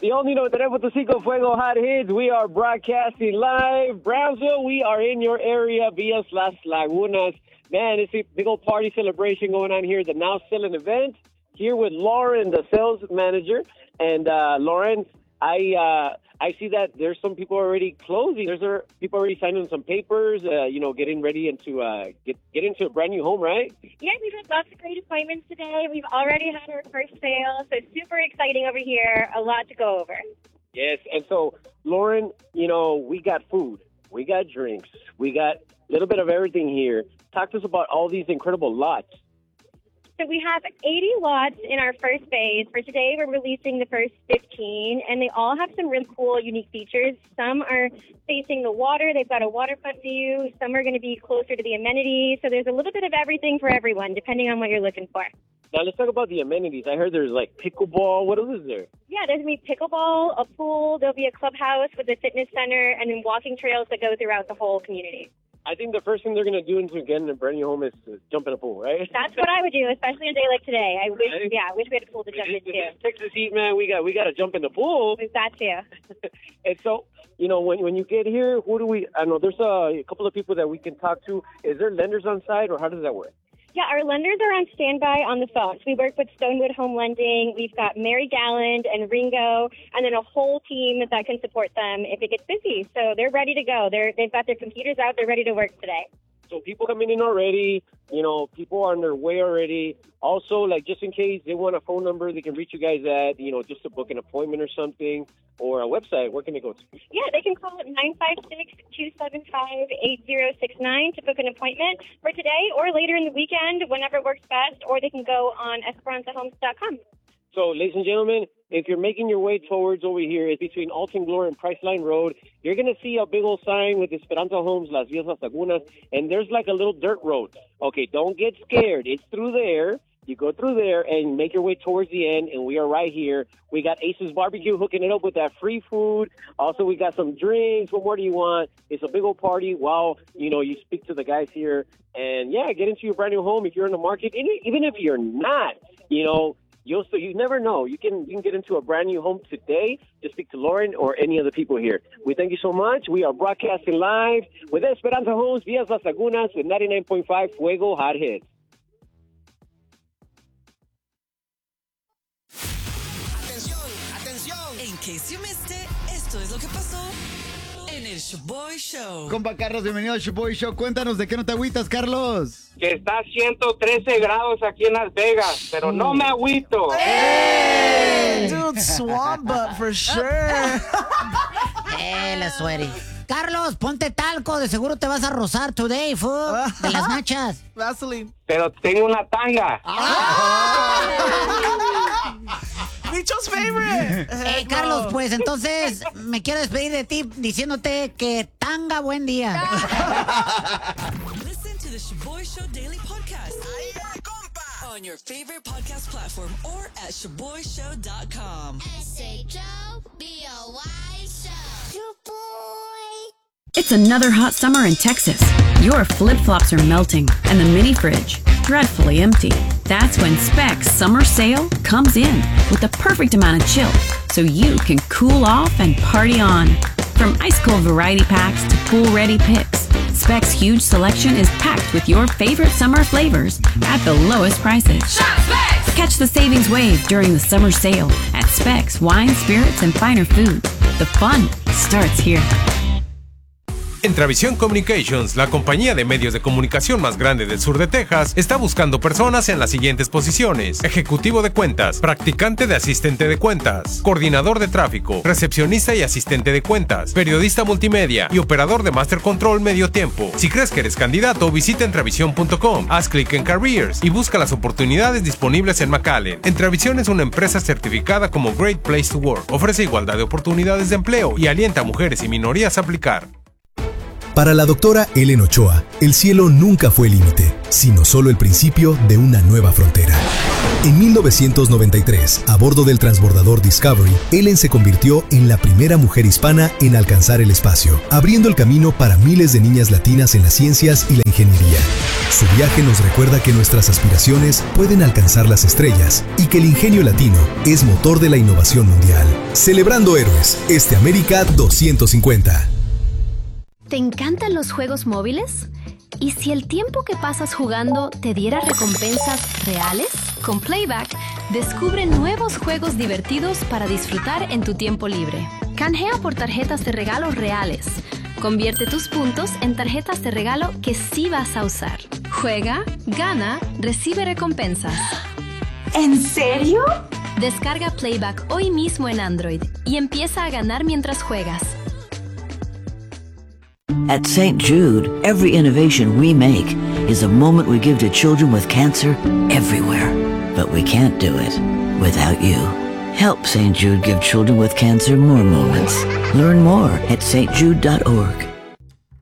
The only 93.5 Fuego Hot Hits. We are broadcasting live. Brownsville, we are in your area. Villas Las Lagunas. Man, it's a big old party celebration going on here. The Now Selling event. Here with Lauren, the sales manager. And Lauren, I see that there's some people already closing. There's people already signing some papers, getting ready to get into a brand new home, right? Yeah, we've had lots of great appointments today. We've already had our first sale, so it's super exciting over here. A lot to go over. Yes, and so, Lauren, we got food, we got drinks, we got a little bit of everything here. Talk to us about all these incredible lots. So we have 80 lots in our first phase. For today, we're releasing the first 15, and they all have some really cool, unique features. Some are facing the water. They've got a waterfront view. Some are going to be closer to the amenities. So there's a little bit of everything for everyone, depending on what you're looking for. Now, let's talk about the amenities. I heard there's, pickleball. What else is there? Yeah, there's going to be pickleball, a pool. There'll be a clubhouse with a fitness center, and then walking trails that go throughout the whole community. I think the first thing they're going to do into getting a brand new home is jump in a pool, right? That's what I would do, especially a day like today. I wish we had a pool to jump into. Texas heat, man, we got to jump in the pool. We've got to. And so, when you get here, I know there's a couple of people that we can talk to. Is there lenders on site, or how does that work? Yeah, our lenders are on standby on the phone. So we work with Stonewood Home Lending. We've got Mary Galland and Ringo, and then a whole team that can support them if it gets busy. So they're ready to go. They've got their computers out. They're ready to work today. So people coming in already, people are on their way already. Also, just in case they want a phone number, they can reach you guys at, just to book an appointment or something, or a website. Where can they go to? Yeah, they can call at 956-275-8069 to book an appointment for today or later in the weekend, whenever works best, or they can go on esperanzahomes.com. So, ladies and gentlemen, if you're making your way towards over here, it's between Alton Glory and Priceline Road. You're going to see a big old sign with Esperanza Homes, Las Villas Las Lagunas, and there's a little dirt road. Okay, don't get scared. It's through there. You go through there and make your way towards the end, and we are right here. We got Ace's Barbecue hooking it up with that free food. Also, we got some drinks. What more do you want? It's a big old party while, you speak to the guys here. And, get into your brand new home if you're in the market. Even if you're not, you never know. You can get into a brand new home today. Just speak to Lauren or any of the people here. We thank you so much. We are broadcasting live with Esperanza Homes, Villas Las Lagunas, with 99.5 Fuego Hot Hits. Atención. In case you missed it, esto es lo que pasó en el Shoboy Show. Compa Carlos, bienvenido al Shoboy Show. Cuéntanos de qué no te agüitas, Carlos. Que está a 113 grados aquí en Las Vegas, pero no me agüito. Hey! Dude, swamp butt for sure. La sweaty. Carlos, ponte talco, de seguro te vas a rozar today, fool, de las nachas. Vaseline. Pero tengo una tanga. Bicho's favorite. Hey, Carlos, pues entonces me quiero despedir de ti diciéndote que tanga buen día. Listen to the Shoboy Show Daily Podcast. On your favorite podcast platform or at ShoboyShow.com. SHOBOY Show. Shoboy. It's another hot summer in Texas. Your flip-flops are melting and the mini fridge dreadfully empty. That's when Specs Summer Sale comes in with the perfect amount of chill so you can cool off and party on. From ice-cold variety packs to pool-ready picks, Specs' huge selection is packed with your favorite summer flavors at the lowest prices. Shop Specs! Catch the savings wave during the summer sale at Specs Wine, Spirits, and Finer Foods. The fun starts here. Entravisión Communications, la compañía de medios de comunicación más grande del sur de Texas, está buscando personas en las siguientes posiciones: ejecutivo de cuentas, practicante de asistente de cuentas, coordinador de tráfico, recepcionista y asistente de cuentas, periodista multimedia y operador de Master Control medio tiempo. Si crees que eres candidato, visita Entravisión.com, haz clic en Careers y busca las oportunidades disponibles en McAllen. Entravisión es una empresa certificada como Great Place to Work, ofrece igualdad de oportunidades de empleo y alienta a mujeres y minorías a aplicar. Para la doctora Ellen Ochoa, el cielo nunca fue el límite, sino solo el principio de una nueva frontera. En 1993, a bordo del transbordador Discovery, Ellen se convirtió en la primera mujer hispana en alcanzar el espacio, abriendo el camino para miles de niñas latinas en las ciencias y la ingeniería. Su viaje nos recuerda que nuestras aspiraciones pueden alcanzar las estrellas y que el ingenio latino es motor de la innovación mundial. Celebrando héroes, este América 250. ¿Te encantan los juegos móviles? ¿Y si el tiempo que pasas jugando te diera recompensas reales? Con Playback, descubre nuevos juegos divertidos para disfrutar en tu tiempo libre. Canjea por tarjetas de regalo reales. Convierte tus puntos en tarjetas de regalo que sí vas a usar. Juega, gana, recibe recompensas. ¿En serio? Descarga Playback hoy mismo en Android y empieza a ganar mientras juegas. At St. Jude, every innovation we make is a moment we give to children with cancer everywhere. But we can't do it without you. Help St. Jude give children with cancer more moments. Learn more at stjude.org.